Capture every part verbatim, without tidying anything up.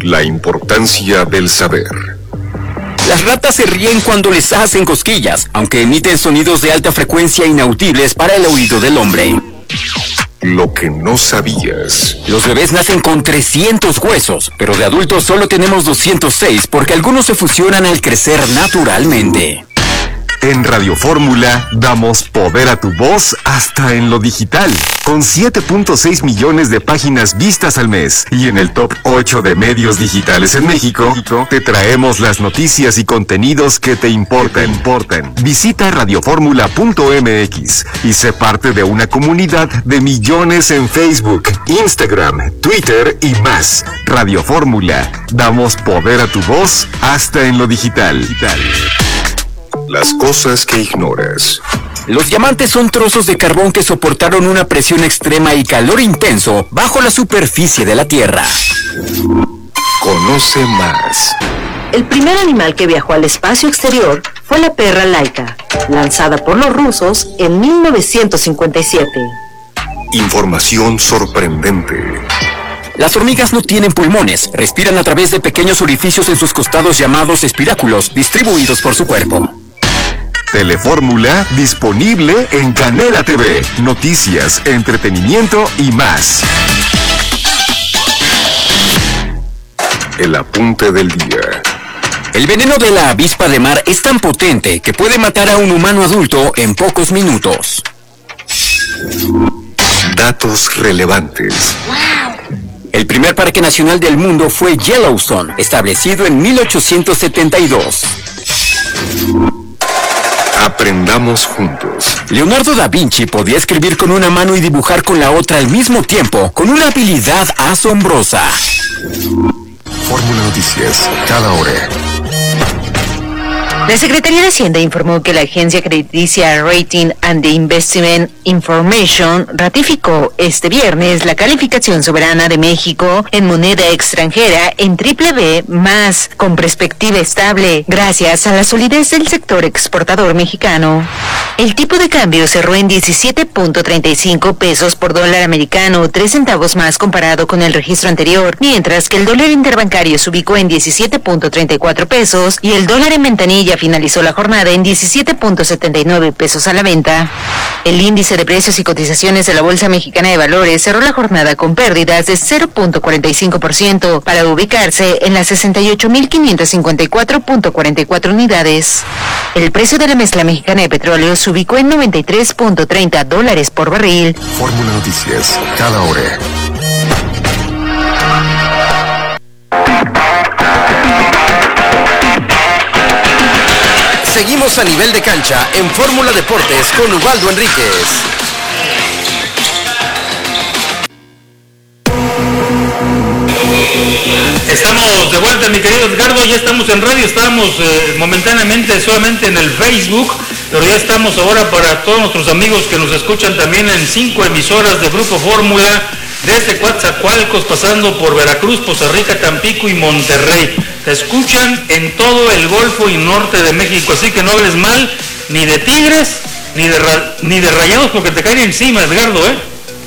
La importancia del saber. Las ratas se ríen cuando les hacen cosquillas, aunque emiten sonidos de alta frecuencia inaudibles para el oído del hombre. Lo que no sabías. Los bebés nacen con trescientos huesos, pero de adultos solo tenemos doscientos seis porque algunos se fusionan al crecer naturalmente. En Radio Fórmula damos poder a tu voz hasta en lo digital, con siete punto seis millones de páginas vistas al mes. Y en el top ocho de medios digitales en México, te traemos las noticias y contenidos que te importan. importan. Visita radioformula punto m x y sé parte de una comunidad de millones en Facebook, Instagram, Twitter y más. Radio Fórmula, damos poder a tu voz hasta en lo digital. digital. Las cosas que ignoras. Los diamantes son trozos de carbón que soportaron una presión extrema y calor intenso bajo la superficie de la Tierra. Conoce más. El primer animal que viajó al espacio exterior fue la perra Laika, lanzada por los rusos en mil novecientos cincuenta y siete. Información sorprendente. Las hormigas no tienen pulmones, respiran a través de pequeños orificios en sus costados llamados espiráculos, distribuidos por su cuerpo. Telefórmula disponible en Canela T V. Noticias, entretenimiento y más. El apunte del día. El veneno de la avispa de mar es tan potente que puede matar a un humano adulto en pocos minutos. Datos relevantes. El primer parque nacional del mundo fue Yellowstone, establecido en mil ochocientos setenta y dos. Aprendamos juntos. Leonardo da Vinci podía escribir con una mano y dibujar con la otra al mismo tiempo, con una habilidad asombrosa. Fórmula Noticias, cada hora. La Secretaría de Hacienda informó que la agencia crediticia Rating and Investment Information ratificó este viernes la calificación soberana de México en moneda extranjera en triple B más, con perspectiva estable, gracias a la solidez del sector exportador mexicano. El tipo de cambio cerró en diecisiete punto treinta y cinco pesos por dólar americano, tres centavos más comparado con el registro anterior, mientras que el dólar interbancario se ubicó en diecisiete punto treinta y cuatro pesos y el dólar en ventanilla finalizó la jornada en diecisiete punto setenta y nueve pesos a la venta. El índice de precios y cotizaciones de la Bolsa Mexicana de Valores cerró la jornada con pérdidas de cero punto cuarenta y cinco por ciento para ubicarse en las sesenta y ocho mil quinientos cincuenta y cuatro punto cuarenta y cuatro unidades. El precio de la mezcla mexicana de petróleo se ubicó en noventa y tres punto treinta dólares por barril. Fórmula Noticias, cada hora. Seguimos a nivel de cancha en Fórmula Deportes con Ubaldo Enríquez. Estamos de vuelta, mi querido Edgardo, ya estamos en radio, estábamos eh, momentáneamente solamente en el Facebook, pero ya estamos ahora para todos nuestros amigos que nos escuchan también en cinco emisoras de Grupo Fórmula, desde Coatzacoalcos, pasando por Veracruz, Poza Rica, Tampico y Monterrey. Te escuchan en todo el Golfo y norte de México, así que no hables mal ni de Tigres, ni de, ra- ni de Rayados, porque te caen encima, Edgardo, ¿eh?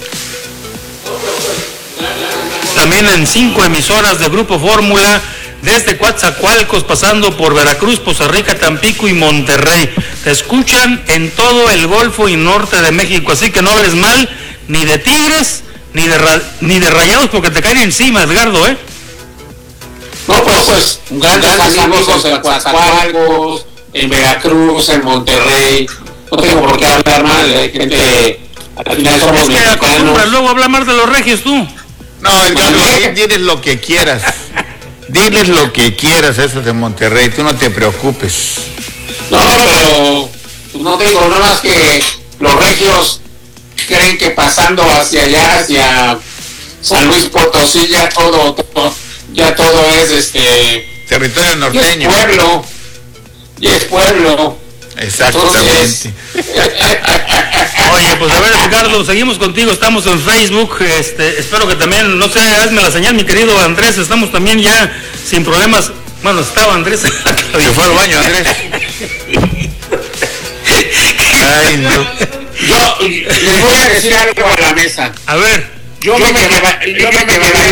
También en cinco emisoras de Grupo Fórmula, desde Coatzacoalcos, pasando por Veracruz, Poza Rica, Tampico y Monterrey. Te escuchan en todo el Golfo y norte de México, así que no hables mal ni de Tigres, ni de, ra- ni de Rayados, porque te caen encima, Edgardo, ¿eh? No, pues, pues grandes, grandes amigos, amigos en Coatzacoalcos, en Veracruz, en Monterrey. No tengo por qué hablar mal de gente. Al final somos Es que mexicanos. acostumbras luego a hablar mal de los regios, tú. No, Edgardo, diles lo que quieras. Diles lo que quieras a esos de Monterrey, tú no te preocupes. No, pero no tengo nada más que los regios creen que pasando hacia allá, hacia San Luis Potosí, ya todo, todo ya todo es este territorio norteño. Y es pueblo. Y es pueblo. Exactamente. Entonces, Oye, pues a ver, Edgardo, seguimos contigo, estamos en Facebook, este, espero que también, no sé, hazme la señal, mi querido Andrés, estamos también ya sin problemas. Bueno, estaba Andrés. Se fue al baño, Andrés. Ay, no. Yo les voy a decir algo a la mesa. A ver. Yo me quedé, yo me quedé